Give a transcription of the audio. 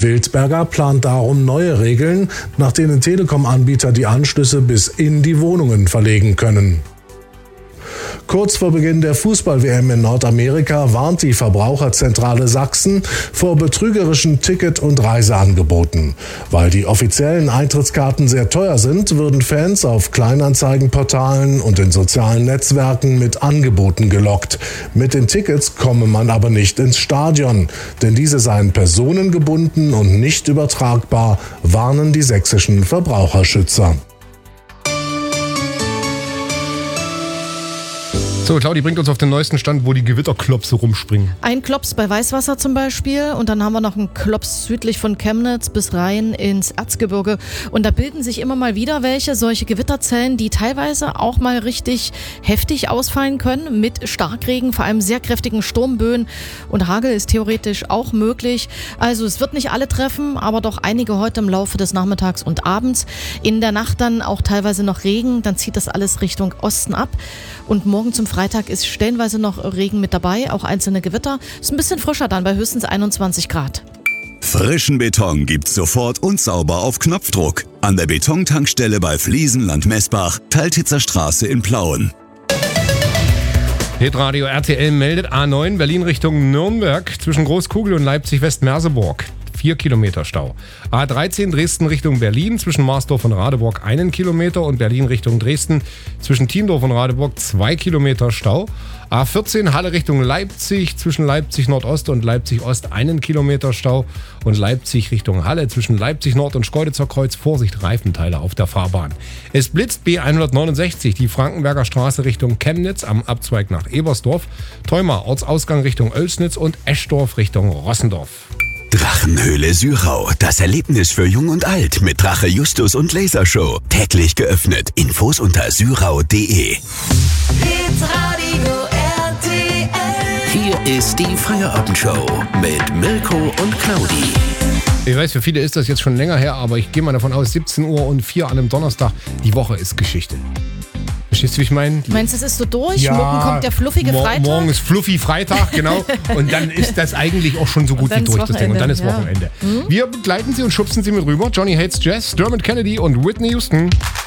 Wildberger plant darum neue Regeln, nach denen Telekom-Anbieter die Anschlüsse bis in die Wohnungen verlegen können. Kurz vor Beginn der Fußball-WM in Nordamerika warnt die Verbraucherzentrale Sachsen vor betrügerischen Ticket- und Reiseangeboten. Weil die offiziellen Eintrittskarten sehr teuer sind, würden Fans auf Kleinanzeigenportalen und in sozialen Netzwerken mit Angeboten gelockt. Mit den Tickets komme man aber nicht ins Stadion, denn diese seien personengebunden und nicht übertragbar, warnen die sächsischen Verbraucherschützer. So, Claudi bringt uns auf den neuesten Stand, wo die Gewitterklopse rumspringen. Ein Klops bei Weißwasser zum Beispiel und dann haben wir noch einen Klops südlich von Chemnitz bis rein ins Erzgebirge. Und da bilden sich immer mal wieder solche Gewitterzellen, die teilweise auch mal richtig heftig ausfallen können mit Starkregen, vor allem sehr kräftigen Sturmböen. Und Hagel ist theoretisch auch möglich. Also es wird nicht alle treffen, aber doch einige heute im Laufe des Nachmittags und abends. In der Nacht dann auch teilweise noch Regen, dann zieht das alles Richtung Osten ab. Und morgen zum Freitag ist stellenweise noch Regen mit dabei, auch einzelne Gewitter. Ist ein bisschen frischer dann bei höchstens 21 Grad. Frischen Beton gibt's sofort und sauber auf Knopfdruck. An der Betontankstelle bei Fliesenland Messbach, Teiltitzer Straße in Plauen. Hitradio RTL meldet A9 Berlin Richtung Nürnberg zwischen Großkugel und Leipzig-West-Merseburg. 4 Kilometer Stau. A13 Dresden Richtung Berlin zwischen Marsdorf und Radeburg 1 Kilometer und Berlin Richtung Dresden zwischen Tiendorf und Radeburg 2 Kilometer Stau. A14 Halle Richtung Leipzig zwischen Leipzig Nordost und Leipzig Ost 1 Kilometer Stau und Leipzig Richtung Halle zwischen Leipzig Nord und Schkeuditzer Kreuz. Vorsicht, Reifenteile auf der Fahrbahn. Es blitzt B169 die Frankenberger Straße Richtung Chemnitz am Abzweig nach Ebersdorf, Theuma Ortsausgang Richtung Oelsnitz und Eschdorf Richtung Rossendorf. Drachenhöhle Syrau, das Erlebnis für Jung und Alt mit Drache Justus und Lasershow. Täglich geöffnet. Infos unter syrau.de. Hier ist die Feierabendshow mit Mirko und Claudi. Ich weiß, für viele ist das jetzt schon länger her, aber ich gehe mal davon aus, 17 Uhr und 4 an einem Donnerstag, die Woche ist Geschichte. Verstehst du, wie ich meine? Meinst du, es ist so durch? Ja, morgen kommt der fluffige Freitag? Morgen ist Fluffy Freitag, genau. Und dann ist das eigentlich auch schon so gut wie durch, das Ding. Und dann ist Wochenende. Wir begleiten Sie und schubsen Sie mit rüber. Johnny Hates Jazz, Dermot Kennedy und Whitney Houston.